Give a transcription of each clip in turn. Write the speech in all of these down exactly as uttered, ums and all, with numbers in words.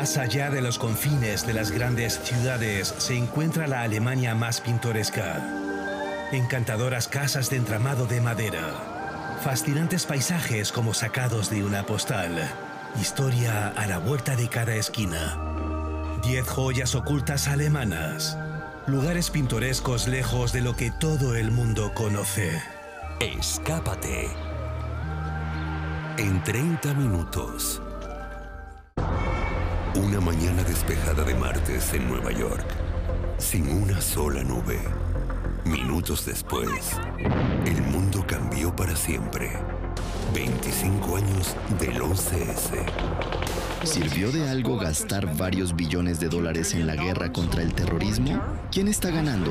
Más allá de los confines de las grandes ciudades se encuentra la Alemania más pintoresca. Encantadoras casas de entramado de madera. Fascinantes paisajes como sacados de una postal. Historia a la vuelta de cada esquina. Diez joyas ocultas alemanas. Lugares pintorescos lejos de lo que todo el mundo conoce. Escápate. En treinta minutos. Una mañana despejada de martes en Nueva York. Sin una sola nube. Minutos después, el mundo cambió para siempre. veinticinco años del once ese. ¿Sirvió de algo gastar varios billones de dólares en la guerra contra el terrorismo? ¿Quién está ganando?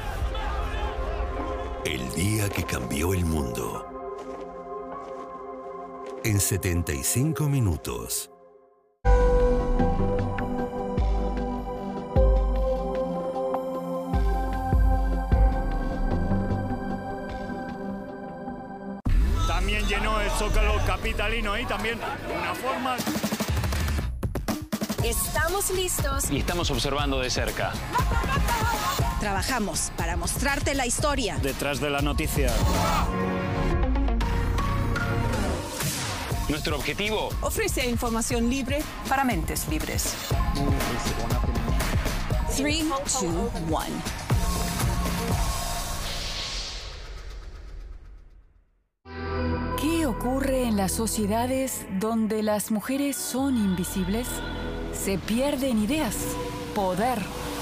El día que cambió el mundo. En setenta y cinco minutos. También llenó el Zócalo capitalino y también una forma... Estamos listos. Y estamos observando de cerca. Trabajamos para mostrarte la historia. Detrás de la noticia. Nuestro objetivo... Ofrece información libre para mentes libres. tres, dos, uno. ¿Qué ocurre en las sociedades donde las mujeres son invisibles? Se pierden ideas, poder,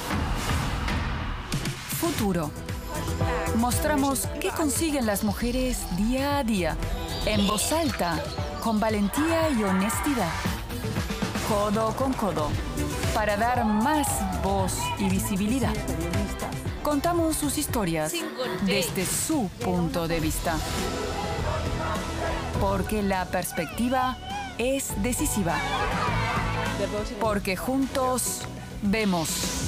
futuro. Mostramos qué consiguen las mujeres día a día, en voz alta, con valentía y honestidad, codo con codo, para dar más voz y visibilidad. Contamos sus historias desde su punto de vista. Porque la perspectiva es decisiva. Porque juntos vemos.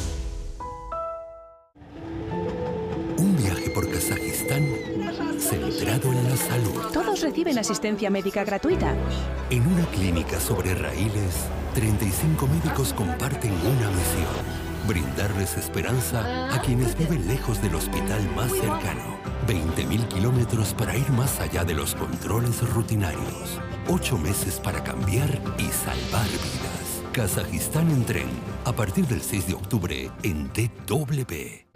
Un viaje por Kazajistán centrado en la salud. Todos reciben asistencia médica gratuita. En una clínica sobre raíles, treinta y cinco médicos comparten una misión: brindarles esperanza a quienes viven lejos del hospital más cercano. veinte mil kilómetros para ir más allá de los controles rutinarios. Ocho meses para cambiar y salvar vidas. Kazajistán en tren, a partir del seis de octubre en D W.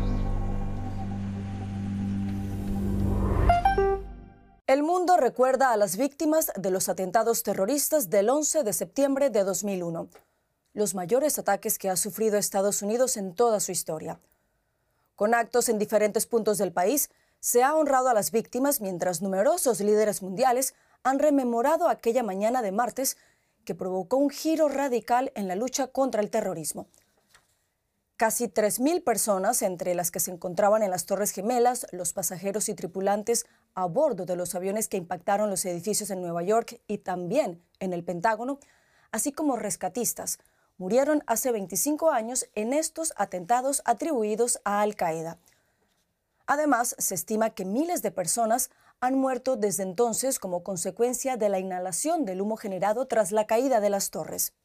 El mundo recuerda a las víctimas de los atentados terroristas del once de septiembre de dos mil uno, los mayores ataques que ha sufrido Estados Unidos en toda su historia. Con actos en diferentes puntos del país, se ha honrado a las víctimas mientras numerosos líderes mundiales han rememorado aquella mañana de martes que provocó un giro radical en la lucha contra el terrorismo. Casi tres mil personas, entre las que se encontraban en las Torres Gemelas, los pasajeros y tripulantes a bordo de los aviones que impactaron los edificios en Nueva York y también en el Pentágono, así como rescatistas, murieron hace veinticinco años en estos atentados atribuidos a Al-Qaeda. Además, se estima que miles de personas han muerto desde entonces como consecuencia de la inhalación del humo generado tras la caída de las torres.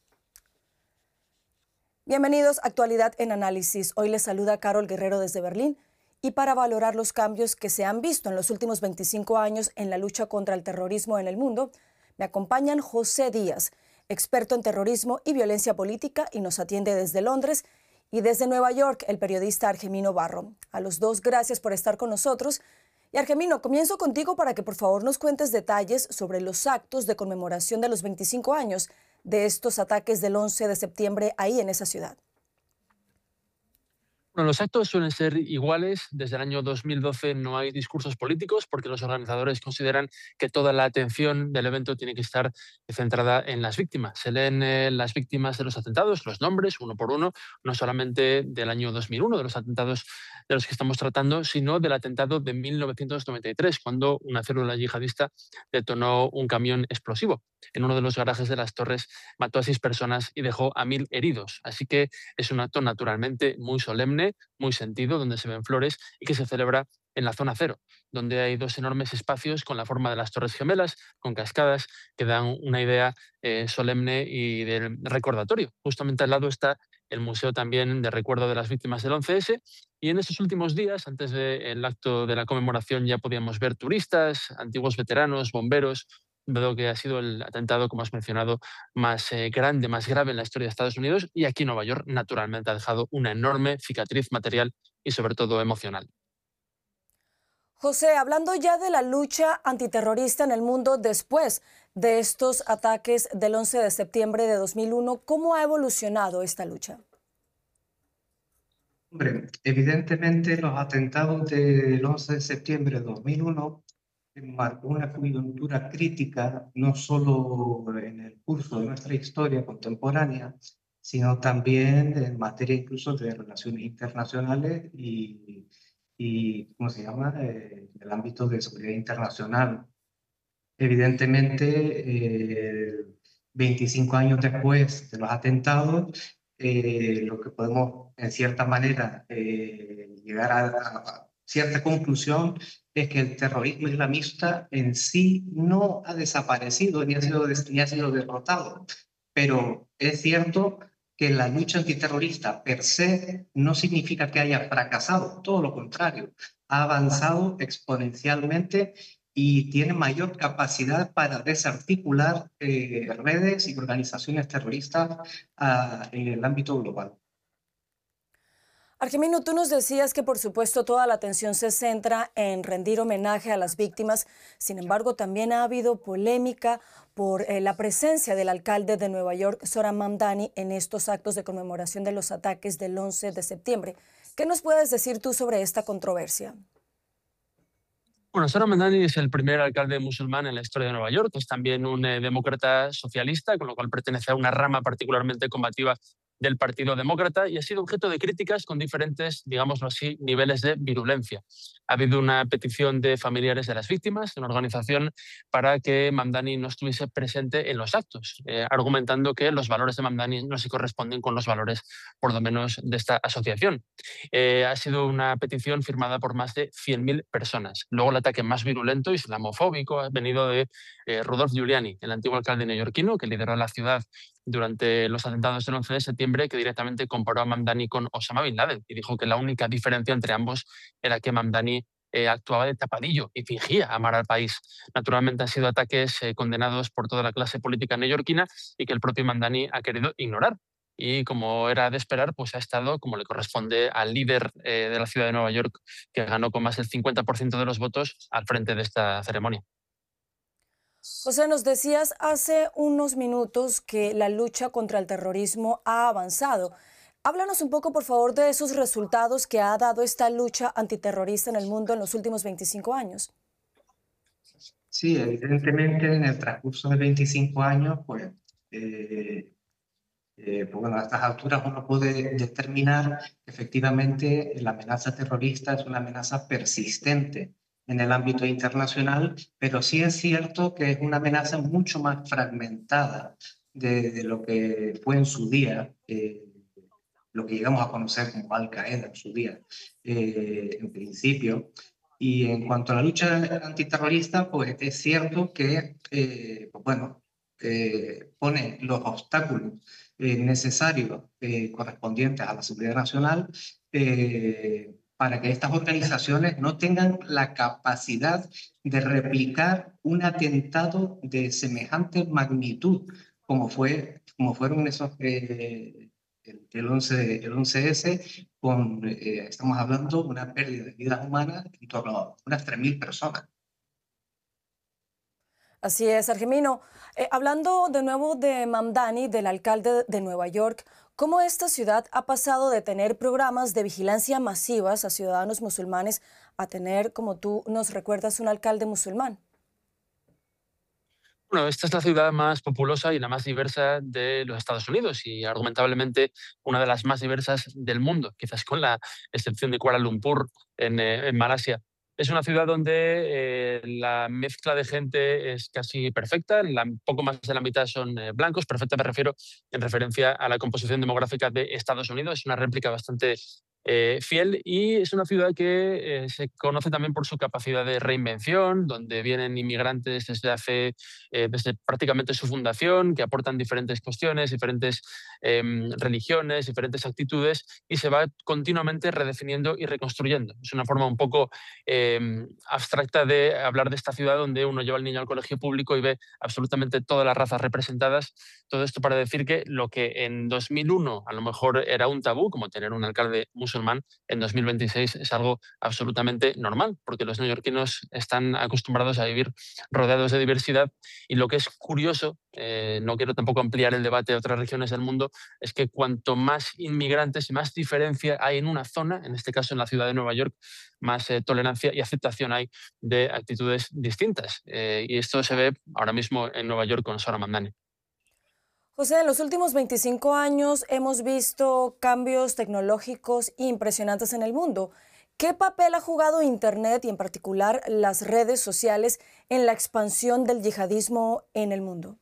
Bienvenidos a Actualidad en Análisis. Hoy les saluda Carol Guerrero desde Berlín y para valorar los cambios que se han visto en los últimos veinticinco años en la lucha contra el terrorismo en el mundo, me acompañan José Díaz, experto en terrorismo y violencia política, y nos atiende desde Londres, y desde Nueva York, el periodista Argemino Barro. A los dos, gracias por estar con nosotros. Y Argemino, comienzo contigo para que por favor nos cuentes detalles sobre los actos de conmemoración de los veinticinco años de estos ataques del once de septiembre ahí en esa ciudad. Bueno, los actos suelen ser iguales. Desde el año dos mil doce no hay discursos políticos porque los organizadores consideran que toda la atención del evento tiene que estar centrada en las víctimas. Se leen eh, las víctimas de los atentados, los nombres, uno por uno, no solamente del año dos mil uno, de los atentados de los que estamos tratando, sino del atentado de mil novecientos noventa y tres, cuando una célula yihadista detonó un camión explosivo en uno de los garajes de las Torres, mató a seis personas y dejó a mil heridos. Así que es un acto naturalmente muy solemne, muy sentido, donde se ven flores y que se celebra en la zona cero, donde hay dos enormes espacios con la forma de las Torres Gemelas, con cascadas, que dan una idea eh, solemne y de recordatorio. Justamente al lado está el Museo también de Recuerdo de las Víctimas del once ese, y en estos últimos días, antes del acto de la conmemoración, ya podíamos ver turistas, antiguos veteranos, bomberos, dado que ha sido el atentado, como has mencionado, más eh, grande, más grave en la historia de Estados Unidos, y aquí Nueva York, naturalmente, ha dejado una enorme cicatriz material y, sobre todo, emocional. José, hablando ya de la lucha antiterrorista en el mundo después de estos ataques del once de septiembre de dos mil uno, ¿cómo ha evolucionado esta lucha? Hombre, evidentemente los atentados del once de septiembre de dos mil uno marcó una coyuntura crítica no solo en el curso de nuestra historia contemporánea, sino también en materia incluso de relaciones internacionales y, y ¿cómo se llama?, eh, el ámbito de seguridad internacional. Evidentemente, eh, veinticinco años después de los atentados, eh, lo que podemos, en cierta manera, eh, llegar a, a cierta conclusión es que el terrorismo islamista en sí no ha desaparecido ni ha sido, ni ha sido derrotado. Pero es cierto que la lucha antiterrorista per se no significa que haya fracasado, todo lo contrario, ha avanzado exponencialmente y tiene mayor capacidad para desarticular eh, redes y organizaciones terroristas uh, en el ámbito global. Argemino, tú nos decías que por supuesto toda la atención se centra en rendir homenaje a las víctimas. Sin embargo, también ha habido polémica por eh, la presencia del alcalde de Nueva York, Zohran Mamdani, en estos actos de conmemoración de los ataques del once de septiembre. ¿Qué nos puedes decir tú sobre esta controversia? Bueno, Zohran Mamdani es el primer alcalde musulmán en la historia de Nueva York. Es también un eh, demócrata socialista, con lo cual pertenece a una rama particularmente combativa del Partido Demócrata, y ha sido objeto de críticas con diferentes, digámoslo así, niveles de virulencia. Ha habido una petición de familiares de las víctimas, de una organización, para que Mamdani no estuviese presente en los actos, eh, argumentando que los valores de Mamdani no se corresponden con los valores, por lo menos, de esta asociación. Eh, ha sido una petición firmada por más de cien mil personas. Luego el ataque más virulento, islamofóbico, ha venido de eh, Rudolph Giuliani, el antiguo alcalde neoyorquino que lideró la ciudad durante los atentados del once de septiembre, que directamente comparó a Mamdani con Osama Bin Laden y dijo que la única diferencia entre ambos era que Mamdani eh, actuaba de tapadillo y fingía amar al país. Naturalmente han sido ataques eh, condenados por toda la clase política neoyorquina y que el propio Mamdani ha querido ignorar. Y como era de esperar, pues ha estado, como le corresponde al líder eh, de la ciudad de Nueva York, que ganó con más del cincuenta por ciento de los votos, al frente de esta ceremonia. José, nos decías hace unos minutos que la lucha contra el terrorismo ha avanzado. Háblanos un poco, por favor, de esos resultados que ha dado esta lucha antiterrorista en el mundo en los últimos veinticinco años. Sí, evidentemente en el transcurso de veinticinco años, pues, eh, eh, pues bueno, a estas alturas uno puede determinar que efectivamente la amenaza terrorista es una amenaza persistente en el ámbito internacional, pero sí es cierto que es una amenaza mucho más fragmentada de, de lo que fue en su día, eh, lo que llegamos a conocer como Al-Qaeda en su día, eh, en principio. Y en cuanto a la lucha antiterrorista, pues es cierto que, eh, pues bueno, eh, pone los obstáculos eh, necesarios eh, correspondientes a la seguridad nacional, eh, para que estas organizaciones no tengan la capacidad de replicar un atentado de semejante magnitud como, fue, como fueron esos, eh, el, el, once, el once ese, con, eh, estamos hablando de una pérdida de vidas humanas en torno a unas tres mil personas. Así es, Argemino. Eh, hablando de nuevo de Mamdani, del alcalde de Nueva York, ¿cómo esta ciudad ha pasado de tener programas de vigilancia masivas a ciudadanos musulmanes a tener, como tú nos recuerdas, un alcalde musulmán? Bueno, esta es la ciudad más populosa y la más diversa de los Estados Unidos y argumentablemente una de las más diversas del mundo, quizás con la excepción de Kuala Lumpur en, eh, en Malasia. Es una ciudad donde eh, la mezcla de gente es casi perfecta, la, poco más de la mitad son eh, blancos, perfecta me refiero en referencia a la composición demográfica de Estados Unidos, es una réplica bastante eh, fiel, y es una ciudad que eh, se conoce también por su capacidad de reinvención, donde vienen inmigrantes desde hace eh, desde prácticamente su fundación, que aportan diferentes cuestiones, diferentes eh, religiones, diferentes actitudes, y se va continuamente redefiniendo y reconstruyendo. Es una forma un poco eh, abstracta de hablar de esta ciudad donde uno lleva al niño al colegio público y ve absolutamente todas las razas representadas. Todo esto para decir que lo que en dos mil uno a lo mejor era un tabú, como tener un alcalde musulmán, en dos mil veintiséis es algo absolutamente normal, porque los neoyorquinos están acostumbrados a vivir rodeados de diversidad. Y lo que es curioso, eh, no quiero tampoco ampliar el debate a otras regiones del mundo, es que cuanto más inmigrantes y más diferencia hay en una zona, en este caso en la ciudad de Nueva York, más eh, tolerancia y aceptación hay de actitudes distintas. Eh, y esto se ve ahora mismo en Nueva York con Sora Mandani. José, en los últimos veinticinco años hemos visto cambios tecnológicos impresionantes en el mundo. ¿Qué papel ha jugado Internet y en particular las redes sociales en la expansión del yihadismo en el mundo?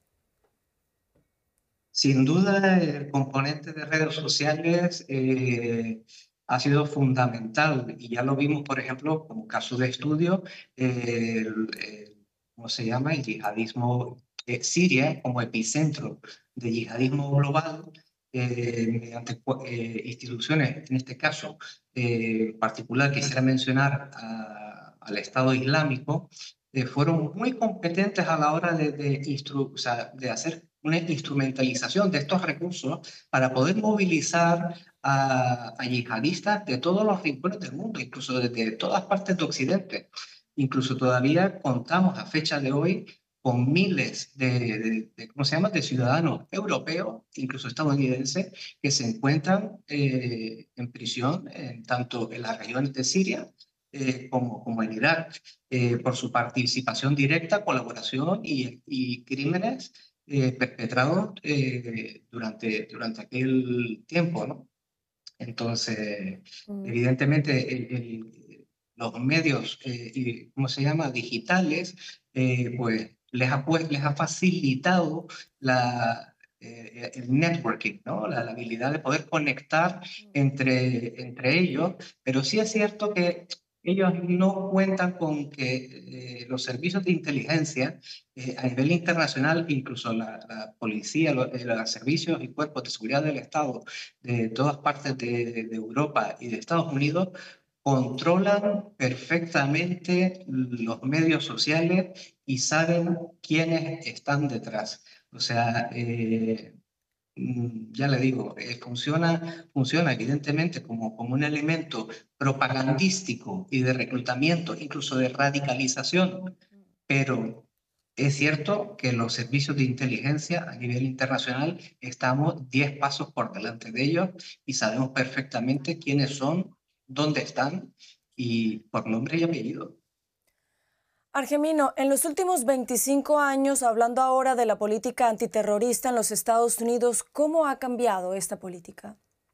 Sin duda, el componente de redes sociales eh, ha sido fundamental, y ya lo vimos, por ejemplo, como caso de estudio, eh, el, el, ¿cómo se llama? El yihadismo, eh, Siria como epicentro de yihadismo global, eh, mediante eh, instituciones, en este caso eh, en particular quisiera mencionar a, al Estado Islámico, eh, fueron muy competentes a la hora de, de, instru o sea, de hacer una instrumentalización de estos recursos para poder movilizar a, a yihadistas de todos los rincones del mundo, incluso desde todas partes de Occidente. Incluso todavía contamos a fecha de hoy con miles de, de, de, ¿cómo se llama?, de ciudadanos europeos, incluso estadounidenses, que se encuentran eh, en prisión, eh, tanto en las regiones de Siria eh, como, como en Irak, eh, por su participación directa, colaboración y, y crímenes eh, perpetrados eh, durante, durante aquel tiempo, ¿no? Entonces, mm. evidentemente, el, el, los medios, eh, y, ¿cómo se llama?, digitales, eh, pues, Les ha, pues, les ha facilitado la, eh, el networking, ¿no? La, la habilidad de poder conectar entre, entre ellos, pero sí es cierto que ellos no cuentan con que eh, los servicios de inteligencia eh, a nivel internacional, incluso la, la policía, los, los servicios y cuerpos de seguridad del Estado de todas partes de, de Europa y de Estados Unidos, controlan perfectamente los medios sociales y saben quiénes están detrás. O sea, eh, ya le digo, eh, funciona, funciona evidentemente como, como un elemento propagandístico y de reclutamiento, incluso de radicalización, pero es cierto que los servicios de inteligencia a nivel internacional estamos diez pasos por delante de ellos y sabemos perfectamente quiénes son, dónde están y por nombre y apellido. Argemino, en los últimos veinticinco años, hablando ahora de la política antiterrorista en los Estados Unidos, ¿cómo ha cambiado esta política?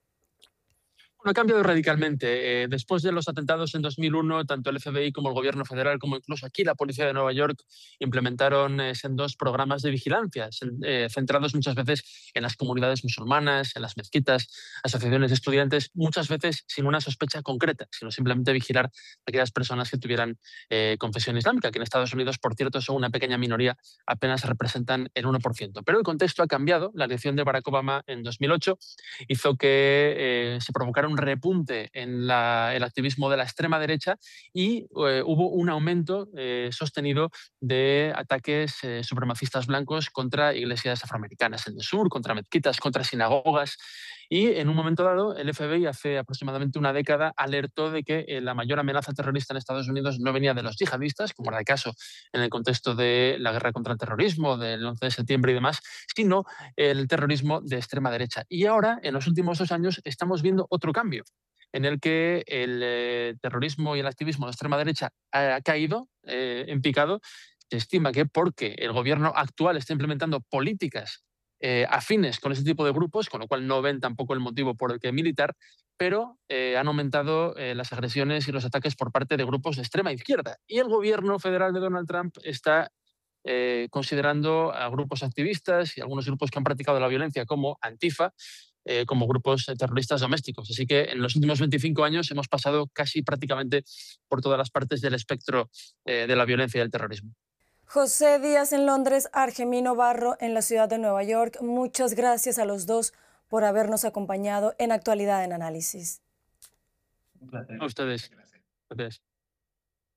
No ha cambiado radicalmente. Eh, después de los atentados en dos mil uno, tanto el F B I como el gobierno federal, como incluso aquí la policía de Nueva York, implementaron eh, dos programas de vigilancia, eh, centrados muchas veces en las comunidades musulmanas, en las mezquitas, asociaciones de estudiantes, muchas veces sin una sospecha concreta, sino simplemente vigilar a aquellas personas que tuvieran eh, confesión islámica, que en Estados Unidos, por cierto, son una pequeña minoría, apenas representan el uno por ciento. Pero el contexto ha cambiado. La elección de Barack Obama en dos mil ocho hizo que eh, se provocara un repunte en la, el activismo de la extrema derecha y eh, hubo un aumento eh, sostenido de ataques eh, supremacistas blancos contra iglesias afroamericanas en el sur, contra mezquitas, contra sinagogas. Y en un momento dado, el F B I hace aproximadamente una década alertó de que eh, la mayor amenaza terrorista en Estados Unidos no venía de los yihadistas, como era el caso en el contexto de la guerra contra el terrorismo, del once de septiembre y demás, sino el terrorismo de extrema derecha. Y ahora, en los últimos dos años, estamos viendo otro cambio, en el que el eh, terrorismo y el activismo de extrema derecha ha caído eh, en picado. Se estima que porque el gobierno actual está implementando políticas Eh, afines con ese tipo de grupos, con lo cual no ven tampoco el motivo por el que militar, pero eh, han aumentado eh, las agresiones y los ataques por parte de grupos de extrema izquierda. Y el gobierno federal de Donald Trump está eh, considerando a grupos activistas y algunos grupos que han practicado la violencia como Antifa eh, como grupos terroristas domésticos. Así que en los últimos veinticinco años hemos pasado casi prácticamente por todas las partes del espectro eh, de la violencia y del terrorismo. José Díaz en Londres, Argemino Barro en la ciudad de Nueva York. Muchas gracias a los dos por habernos acompañado en Actualidad en Análisis. Un placer. A ustedes. Gracias.